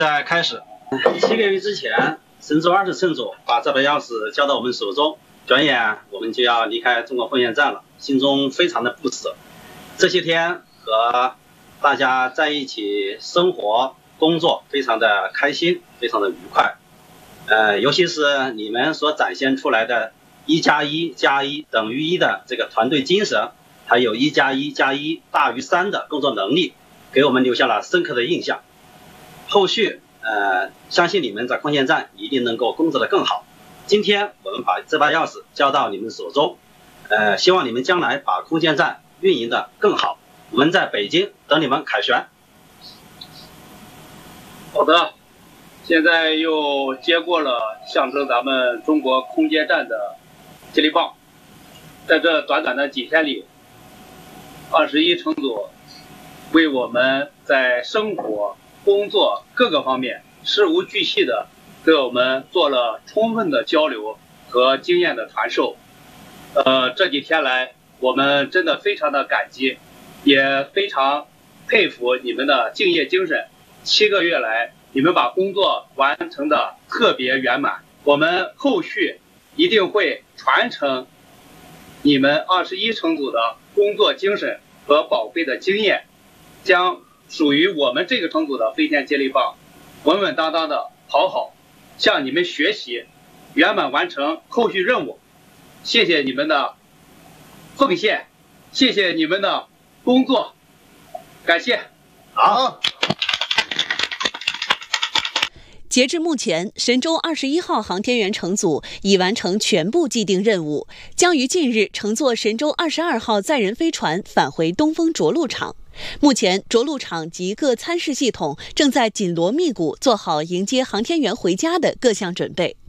在开始，7个月之前，神舟20乘组把这把钥匙交到我们手中，转眼我们就要离开中国空间站了，心中非常的不舍。这些天和大家在一起生活、工作，非常的开心，非常的愉快。尤其是你们所展现出来的1+1+1等于1的这个团队精神，还有1+1+1大于3的工作能力，给我们留下了深刻的印象。后续相信你们在空间站一定能够工作得更好。今天我们把这把钥匙交到你们手中，希望你们将来把空间站运营得更好。我们在北京等你们凯旋。 好的，现在又接过了象征咱们中国空间站的接力棒。在这短短的几天里，21乘组为我们在生活、工作各个方面事无巨细的给我们做了充分的交流和经验的传授。这几天来，我们真的非常的感激，也非常佩服你们的敬业精神。7个月来，你们把工作完成的特别圆满。我们后续一定会传承你们21乘组的工作精神和宝贵的经验，将属于我们这个乘组的飞天接力棒稳稳当当的跑好，向你们学习，圆满完成后续任务。谢谢你们的奉献，谢谢你们的工作，感谢。 好。 截至目前，神舟21号航天员乘组已完成全部既定任务，将于近日乘坐神舟22号载人飞船返回东风着陆场。目前，着陆场及各参试系统正在紧锣密鼓做好迎接航天员回家的各项准备。